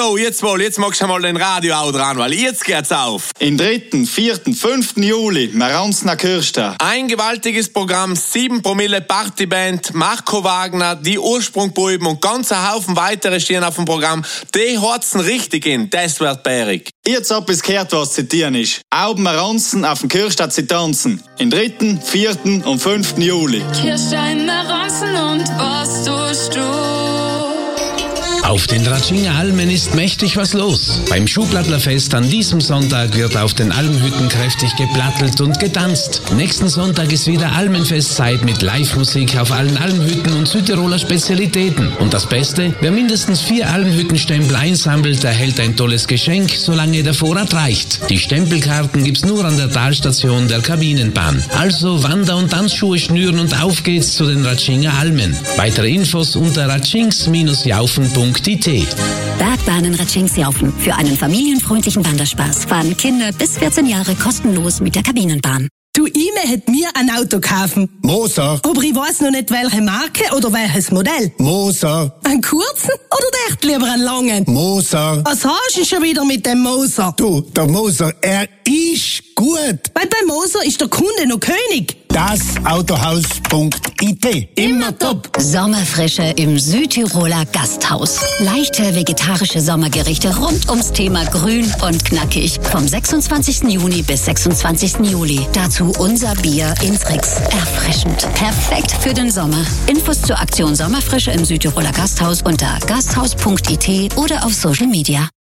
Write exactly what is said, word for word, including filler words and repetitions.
So, jetzt wohl, jetzt magst du mal den Radio auch dran, weil jetzt geht's auf. Im dritten, vierten, fünften Juli, Maranzner Kirsta. Ein gewaltiges Programm, sieben Promille Partyband, Marco Wagner, die Ursprungbuben und ganz ein Haufen weitere stehen auf dem Programm. Die horzen richtig in, das wird bärig. Jetzt habt ihr gehört, was zitieren ist. Auch Maranzen auf dem Kirsta zu tanzen. Im dritten, vierten und fünften Juli. Kirstein, Maranzen und was tust du? Auf den Ratschinger Almen ist mächtig was los. Beim Schuhplattlerfest an diesem Sonntag wird auf den Almhütten kräftig geplattelt und getanzt. Nächsten Sonntag ist wieder Almenfestzeit mit Live-Musik auf allen Almhütten und Südtiroler Spezialitäten. Und das Beste, wer mindestens vier Almhüttenstempel einsammelt, erhält ein tolles Geschenk, solange der Vorrat reicht. Die Stempelkarten gibt's nur an der Talstation der Kabinenbahn. Also Wander- und Tanzschuhe schnüren und auf geht's zu den Ratschinger Almen. Weitere Infos unter ratschings jaufen punkt i t. Bergbahnen Ratschings-Jaufen. Für einen familienfreundlichen Wanderspaß fahren Kinder bis vierzehn Jahre kostenlos mit der Kabinenbahn. Du, Ime hätt mir ein Auto kaufen. Moser. Aber ich weiß noch nicht, welche Marke oder welches Modell. Moser. Einen kurzen oder echt lieber einen langen? Moser. Was hast du schon wieder mit dem Moser? Du, der Moser, er ist gut. Weil bei Moser ist der Kunde noch König. Das Autohaus punkt i t. Immer top. Sommerfrische im Südtiroler Gasthaus. Leichte vegetarische Sommergerichte rund ums Thema Grün und knackig. Vom sechsundzwanzigsten Juni bis sechsundzwanzigsten Juli. Dazu unser Bier Intrix. Erfrischend. Perfekt für den Sommer. Infos zur Aktion Sommerfrische im Südtiroler Gasthaus unter gasthaus punkt i t oder auf Social Media.